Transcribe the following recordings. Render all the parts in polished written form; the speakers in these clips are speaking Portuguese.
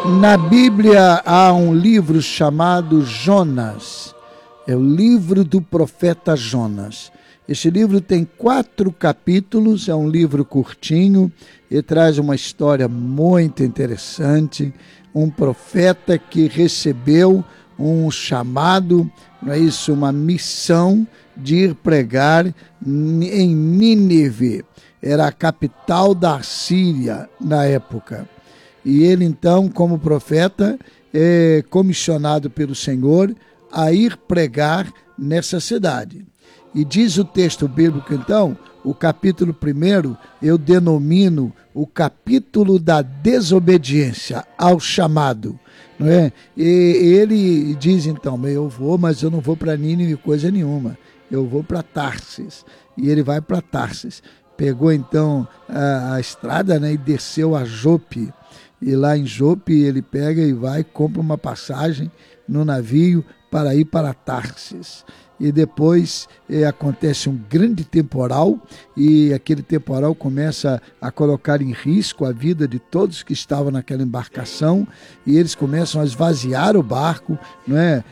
Na Bíblia há um livro chamado Jonas, é o livro do profeta Jonas. Este livro tem 4 capítulos, é um livro curtinho e traz uma história muito interessante. Um profeta que recebeu um chamado, não é isso, uma missão de ir pregar em Nínive, era a capital da Síria na época. E ele então, como profeta, é comissionado pelo Senhor a ir pregar nessa cidade. E diz o texto bíblico então, o capítulo 1, eu denomino o capítulo da desobediência ao chamado. Não é? E ele diz então, eu vou, mas eu não vou para Nínive coisa nenhuma, eu vou para Tarsis. E ele vai para Tarsis. Pegou então a estrada, né, e desceu a Jope. E lá em Jope ele pega e vai, compra uma passagem no navio para ir para Tarsis. E depois acontece um grande temporal e aquele temporal começa a colocar em risco a vida de todos que estavam naquela embarcação e eles começam a esvaziar o barco, não é?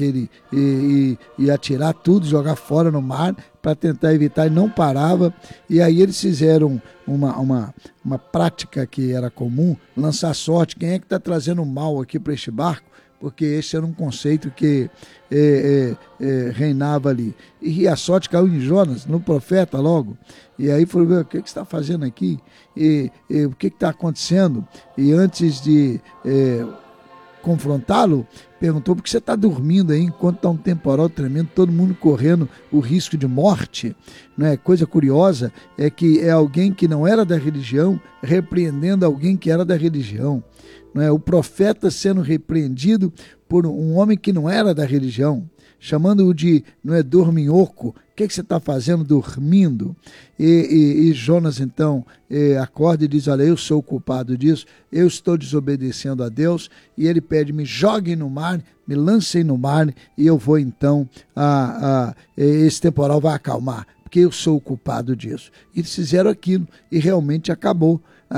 E atirar tudo, jogar fora no mar para tentar evitar, e não parava. E aí eles fizeram uma prática que era comum, lançar sorte, quem é que está trazendo mal aqui para este barco? Porque esse era um conceito que reinava ali. E a sorte caiu em Jonas, no profeta logo. E aí falou, o que você está fazendo aqui? O que está acontecendo? E antes de confrontá-lo, perguntou, por que você está dormindo aí enquanto está um temporal tremendo, todo mundo correndo o risco de morte? Não é? Coisa curiosa é que é alguém que não era da religião repreendendo alguém que era da religião. Não é? O profeta sendo repreendido por um homem que não era da religião, chamando-o de dorminhoco. O que você está fazendo dormindo? E Jonas então acorda e diz, olha, eu sou o culpado disso, eu estou desobedecendo a Deus, e ele pede, me joguem no mar, me lancem no mar, e eu vou então, esse temporal vai acalmar, porque eu sou o culpado disso. E eles fizeram aquilo, e realmente acabou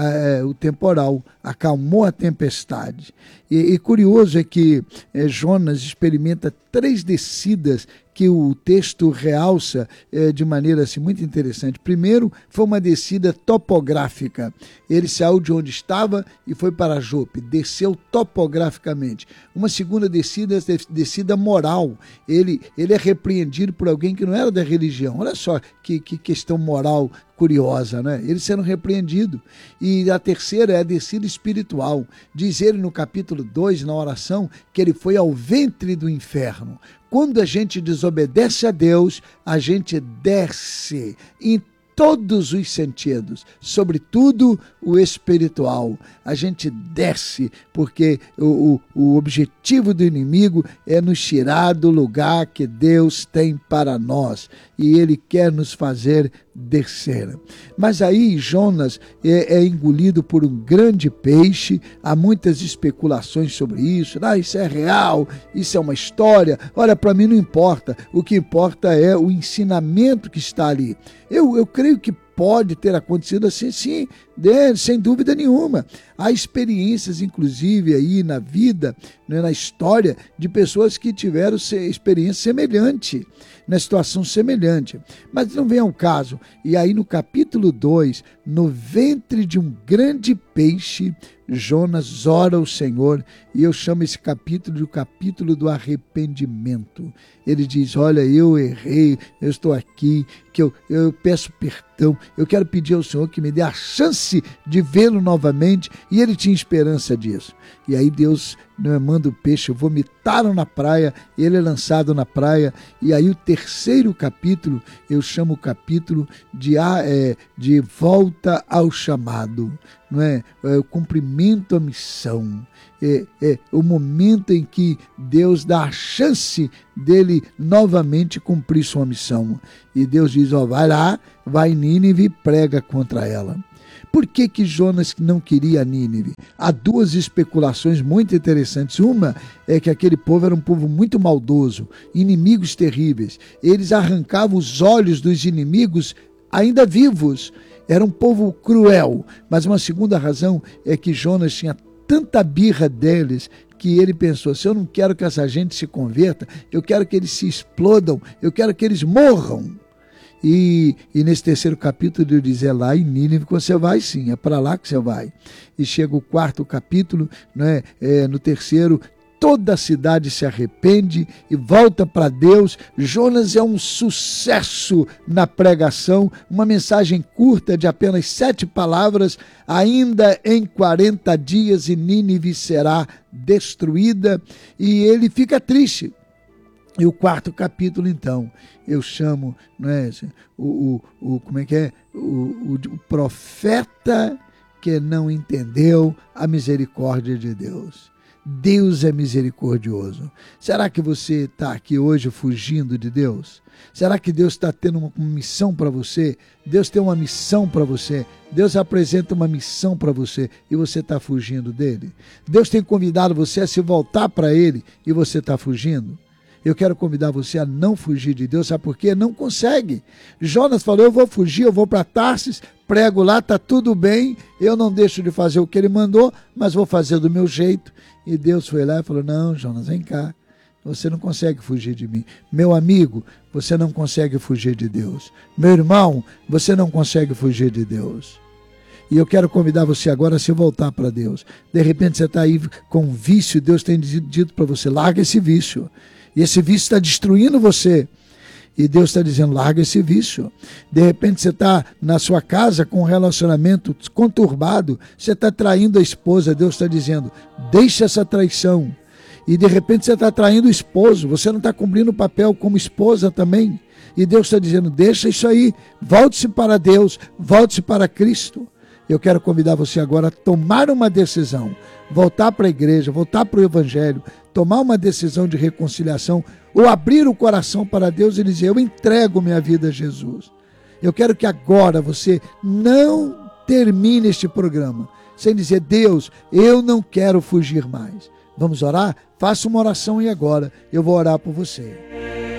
o temporal, acalmou a tempestade. E curioso é que Jonas experimenta 3 descidas que o texto realça de maneira assim, muito interessante. Primeiro, foi uma descida topográfica. Ele saiu de onde estava e foi para Jope, desceu topograficamente. Uma segunda descida, descida moral. Ele é repreendido por alguém que não era da religião. Olha só que questão moral curiosa, né? Ele sendo repreendido. E a terceira é a descida espiritual. Diz ele no capítulo 2, na oração, que ele foi ao ventre do inferno. Quando a gente desobedece a Deus, a gente desce em todos os sentidos, sobretudo o espiritual. A gente desce porque o objetivo do inimigo é nos tirar do lugar que Deus tem para nós e ele quer nos fazer descer. Mas aí Jonas é engolido por um grande peixe, há muitas especulações sobre isso, isso é real, isso é uma história, olha, para mim não importa, o que importa é o ensinamento que está ali. Eu creio que pode ter acontecido assim, sim, sem dúvida nenhuma. Há experiências, inclusive, aí na vida, na história, de pessoas que tiveram experiência semelhante, na situação semelhante. Mas não vem ao caso. E aí no capítulo 2, no ventre de um grande peixe, Jonas ora ao Senhor, e eu chamo esse capítulo de o capítulo do arrependimento. Ele diz, olha, eu errei, eu estou aqui, que eu peço perdão, eu quero pedir ao Senhor que me dê a chance de vê-lo novamente, e ele tinha esperança disso. E aí Deus manda o peixe vomitá-lo na praia, ele é lançado na praia, e aí o terceiro capítulo, eu chamo o capítulo de volta ao chamado, não é? O cumprimento à missão, o momento em que Deus dá a chance dele novamente cumprir sua missão. E Deus diz, vai lá, vai em Nínive e prega contra ela. Por que Jonas não queria Nínive? Há 2 especulações muito interessantes. Uma é que aquele povo era um povo muito maldoso, inimigos terríveis. Eles arrancavam os olhos dos inimigos ainda vivos. Era um povo cruel. Mas uma segunda razão é que Jonas tinha tanta birra deles que ele pensou, se eu não quero que essa gente se converta, eu quero que eles se explodam, eu quero que eles morram. E nesse terceiro capítulo ele diz, é lá em Nínive que você vai sim, é para lá que você vai. E chega o quarto capítulo, né, no terceiro, toda a cidade se arrepende e volta para Deus. Jonas é um sucesso na pregação, uma mensagem curta de apenas 7 palavras, ainda em 40 dias e Nínive será destruída, e ele fica triste. E o quarto capítulo, então, eu chamo, não é, como é que é? O profeta que não entendeu a misericórdia de Deus. Deus é misericordioso. Será que você está aqui hoje fugindo de Deus? Será que Deus está tendo uma missão para você? Deus tem uma missão para você. Deus apresenta uma missão para você e você está fugindo dele? Deus tem convidado você a se voltar para ele e você está fugindo? Eu quero convidar você a não fugir de Deus, sabe por quê? Não consegue. Jonas falou, eu vou fugir, eu vou para Tarsis, prego lá, está tudo bem, eu não deixo de fazer o que ele mandou, mas vou fazer do meu jeito. E Deus foi lá e falou, não, Jonas, vem cá, você não consegue fugir de mim. Meu amigo, você não consegue fugir de Deus. Meu irmão, você não consegue fugir de Deus. E eu quero convidar você agora a se voltar para Deus. De repente você está aí com um vício, Deus tem dito para você, larga esse vício. E esse vício está destruindo você. E Deus está dizendo, larga esse vício. De repente você está na sua casa com um relacionamento conturbado, você está traindo a esposa, Deus está dizendo, deixa essa traição. E de repente você está traindo o esposo, você não está cumprindo o papel como esposa também. E Deus está dizendo, deixa isso aí, volte-se para Deus, volte-se para Cristo. Eu quero convidar você agora a tomar uma decisão, voltar para a igreja, voltar para o Evangelho, tomar uma decisão de reconciliação, ou abrir o coração para Deus e dizer, eu entrego minha vida a Jesus. Eu quero que agora você não termine este programa sem dizer, Deus, eu não quero fugir mais. Vamos orar? Faça uma oração e agora eu vou orar por você.